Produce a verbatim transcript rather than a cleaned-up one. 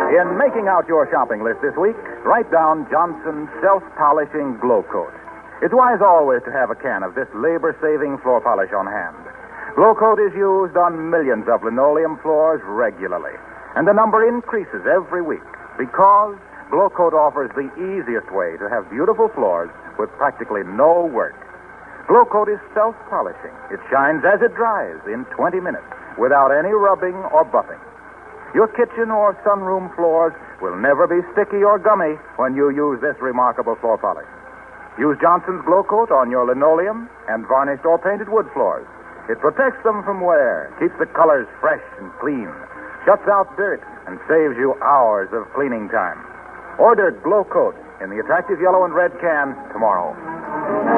In making out your shopping list this week, write down Johnson's Self-Polishing Glow Coat. It's wise always to have a can of this labor-saving floor polish on hand. Glow Coat is used on millions of linoleum floors regularly, and the number increases every week because Glow Coat offers the easiest way to have beautiful floors with practically no work. Glow Coat is self-polishing. It shines as it dries in twenty minutes without any rubbing or buffing. Your kitchen or sunroom floors will never be sticky or gummy when you use this remarkable floor polish. Use Johnson's Glow Coat on your linoleum and varnished or painted wood floors. It protects them from wear, keeps the colors fresh and clean, shuts out dirt, and saves you hours of cleaning time. Order Glow Coat in the attractive yellow and red can tomorrow.